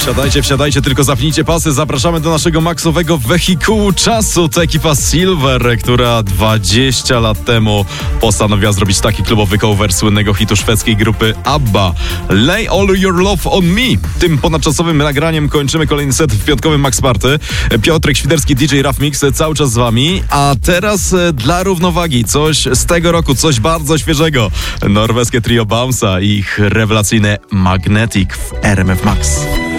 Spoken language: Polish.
Wsiadajcie, tylko zapnijcie pasy. Zapraszamy do naszego maksowego wehikułu czasu. To ekipa Silver, która 20 lat temu postanowiła zrobić taki klubowy cover słynnego hitu szwedzkiej grupy ABBA. Lay All Your Love On Me. Tym ponadczasowym nagraniem kończymy kolejny set w piątkowym Max Party. Piotrek Świderski, DJ Rough Mix, cały czas z wami. A teraz dla równowagi coś z tego roku, coś bardzo świeżego. Norweskie trio Bounce'a i ich rewelacyjne Magnetic w RMF Max.